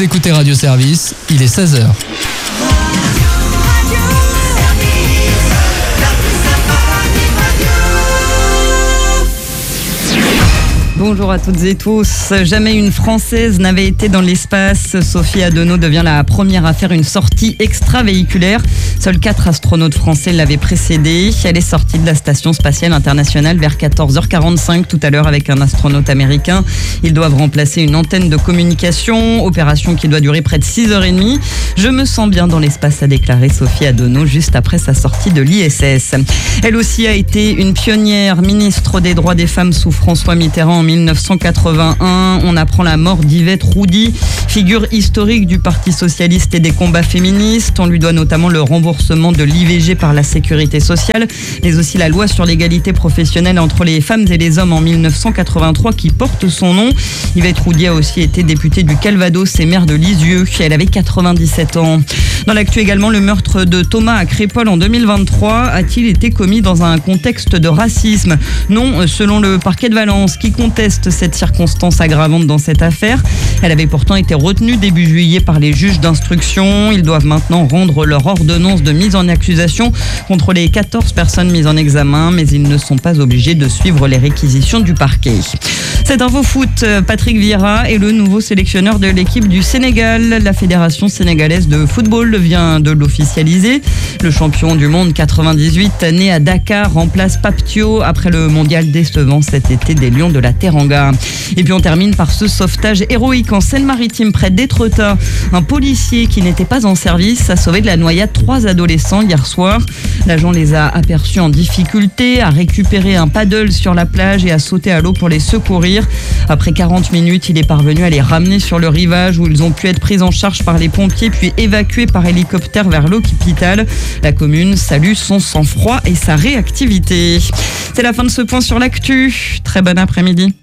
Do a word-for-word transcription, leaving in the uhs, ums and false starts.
écoutez Radio Service, il est seize heures. Bonjour à toutes et tous. Jamais une Française n'avait été dans l'espace. Sophie Adenau devient la première à faire une sortie extravéhiculaire. Seuls quatre astronautes français l'avaient précédée. Elle est sortie de la Station spatiale internationale vers quatorze heures quarante-cinq tout à l'heure avec un astronaute américain. Ils doivent remplacer une antenne de communication, opération qui doit durer près de six heures trente. Je me sens bien dans l'espace, a déclaré Sophie Adenau juste après sa sortie de l'I S S. Elle aussi a été une pionnière, ministre des droits des femmes sous François Mitterrand en mille neuf cent quatre-vingt-un. On apprend la mort d'Yvette Roudy, figure historique du Parti socialiste et des combats féministes. On lui doit notamment le remboursement de l'I V G par la sécurité sociale, mais aussi la loi sur l'égalité professionnelle entre les femmes et les hommes en mille neuf cent quatre-vingt-trois qui porte son nom. Yvette Roudy a aussi été députée du Calvados et maire de Lisieux. Elle avait quatre-vingt-dix-sept ans. Dans l'actu également, le meurtre de Thomas à Crépol en deux mille vingt-trois a-t-il été commis dans un contexte de racisme ? Non, selon le parquet de Valence, qui conteste cette circonstance aggravante dans cette affaire. Elle avait pourtant été retenue début juillet par les juges d'instruction. Ils doivent maintenant rendre leur ordonnance de mise en accusation contre les quatorze personnes mises en examen, mais ils ne sont pas obligés de suivre les réquisitions du parquet. Cette info foot, Patrick Vieira est le nouveau sélectionneur de l'équipe du Sénégal. La Fédération sénégalaise de football vient de l'officialiser. Le champion du monde quatre-vingt-dix-huit, né à Dakar, remplace Pape Thiaw après le mondial décevant cet été des Lions de la Teranga. Et puis on termine par ce sauvetage héroïque en Seine-Maritime près d'Étretat. Un policier qui n'était pas en service a sauvé de la noyade trois adolescents hier soir. L'agent les a aperçus en difficulté, a récupéré un paddle sur la plage et a sauté à l'eau pour les secourir. Après quarante minutes, il est parvenu à les ramener sur le rivage où ils ont pu être pris en charge par les pompiers puis évacués par hélicoptère vers l'hôpital. La commune salue son sang-froid et sa réactivité. C'est la fin de ce point sur l'actu. Très bon après-midi.